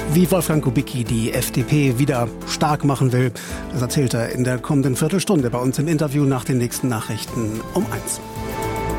Wie Wolfgang Kubicki die FDP wieder stark machen will, das erzählt er in der kommenden Viertelstunde bei uns im Interview nach den nächsten Nachrichten um 1.